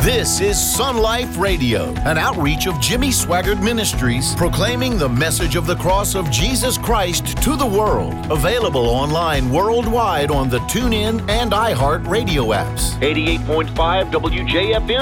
This is Sun Life Radio, an outreach of Jimmy Swaggart Ministries, proclaiming the message of the cross of Jesus Christ to the world. Available online worldwide on the TuneIn and iHeart radio apps. 88.5 WJFM.